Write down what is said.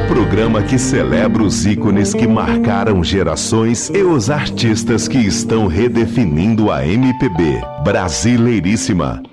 O programa que celebra os ícones que marcaram gerações e os artistas que estão redefinindo a MPB. Brasileiríssima.